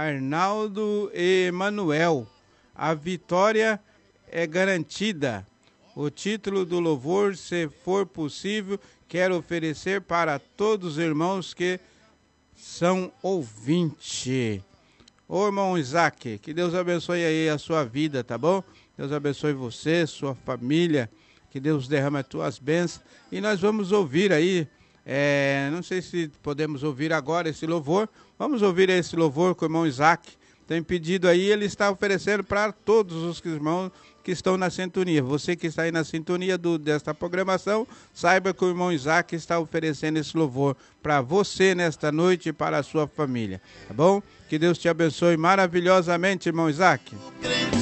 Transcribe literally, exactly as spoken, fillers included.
Arnaldo e Emanuel. A vitória é garantida. O título do louvor, se for possível, quero oferecer para todos os irmãos que são ouvintes. Ô irmão Isaac, que Deus abençoe aí a sua vida, tá bom? Deus abençoe você, sua família, que Deus derrame as tuas bênçãos. E nós vamos ouvir aí, é, não sei se podemos ouvir agora esse louvor. Vamos ouvir esse louvor com o irmão Isaac. Tem pedido aí, ele está oferecendo para todos os irmãos que estão na sintonia. Você que está aí na sintonia do, desta programação, saiba que o irmão Isaac está oferecendo esse louvor para você nesta noite e para a sua família, tá bom? Que Deus te abençoe maravilhosamente, irmão Isaac.